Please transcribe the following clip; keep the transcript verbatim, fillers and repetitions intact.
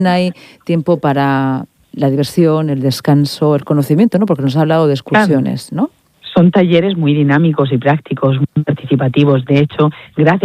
hay tiempo para la diversión, el descanso, el conocimiento, ¿no? Porque nos ha hablado de excursiones, ¿no? Son talleres muy dinámicos y prácticos, muy participativos. De hecho, gracias